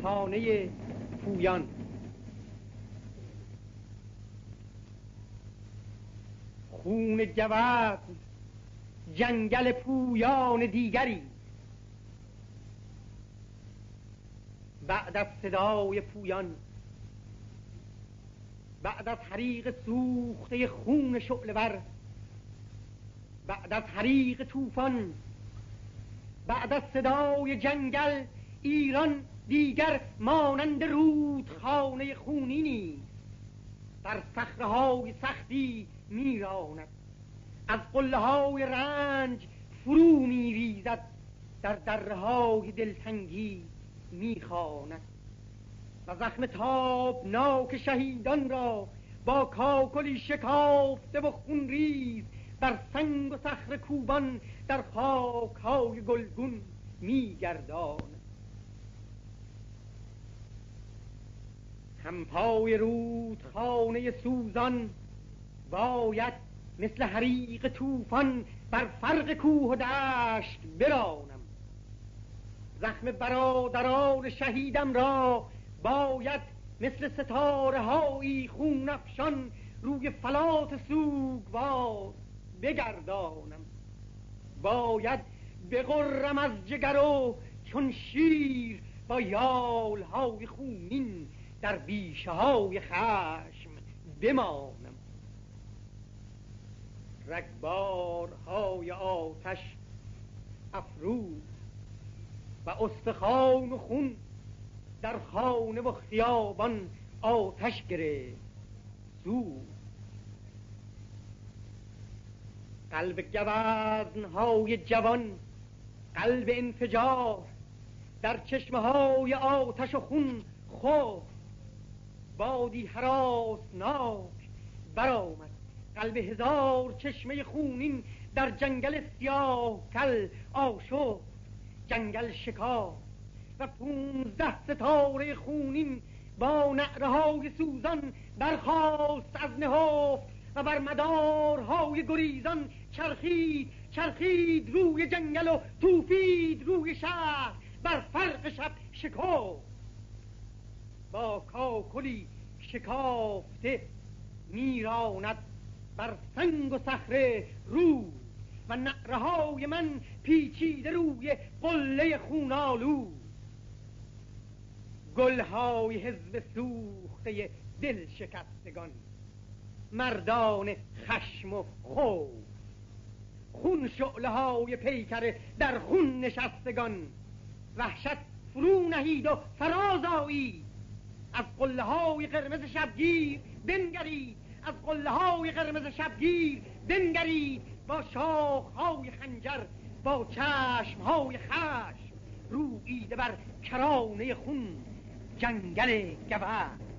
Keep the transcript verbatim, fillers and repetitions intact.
خانه پویان. خون جواد جنگل پویان دیگری، بعد از صدای پویان، بعد از حریق سوخته خون شعله‌ور، بعد از حریق طوفان، بعد از صدای جنگل، ایران دیگر مانند رودخانه خونی نیست. در صخره‌های سختی میراند، از قله‌های رنج فرو میریزد، در دره‌های دلتنگی میخواند و زخم تابناک شهیدان را با کاکلی شکافته و خونریز بر سنگ و صخره کوبان در خاک‌های گلگون میگرداند. همپای رودخانه سوزان باید مثل حریق طوفان بر فرق کوه و دشت برانم. زخم برادران شهیدم را باید مثل ستاره هایی خون افشان روی فلات سوگوار بگردانم. باید بغرم از جگر و چون شیر با یال های خونین در بیشه های خشم بمانم. رگبارهای آتش افروز و استخوان و خون در خانه و خیابان آتش گرفت سوز. قلب گوزنهای جوان، قلب انفجار در چشمه های آتش و خون خفت. بادی هراسناک برآمد، قلب هزار چشمه خونین در جنگل سیاه کل آشفت. جنگل شکاف و پونزده ستاره خونین با نعره‌های سوزان برخاست از نهفت و بر مدارهای گریزان چرخید چرخید روی جنگل و توفید روی شهر. بر فرق شب شکفت، با کاکلی شکافته میراند بر سنگ و صخره رود و نعره‌های من پیچیده روی قله خونالود. گلهای حزب سوخته دل شکستگان، مردان خشم و خوف، خون شعله های پیکر در خون نشستگان. وحشت فرو نهید و فراز آیید، از قله های قرمز شبگیر بنگرید، از قله های قرمز شبگیر بنگرید. با شاخ های خنجر، با چشم های خشم روییده بر کرانه خون جنگل گوزن.